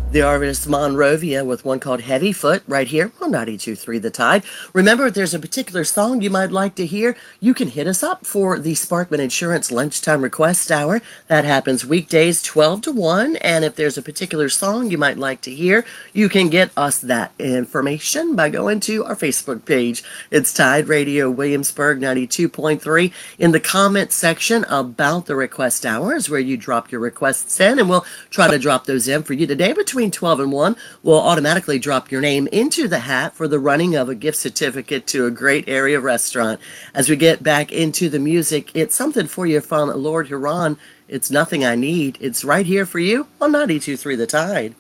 The artist Monrovia with one called Heavy Foot right here on 92.3 The Tide. Remember, if there's a particular song you might like to hear, you can hit us up for the Sparkman Insurance Lunchtime Request Hour. That happens weekdays 12 to 1. And if there's a particular song you might like to hear, you can get us that information by going to our Facebook page. It's Tide Radio Williamsburg 92.3. In the comment section about the request hours where you drop your requests in, and we'll try to drop those in for you today between 12 and 1. We'll automatically drop your name into the hat for the running of a gift certificate to a great area restaurant. As we get back into the music, it's something for you from Lord Huron. It's Nothing I Need. It's right here for you on 92.3 The Tide.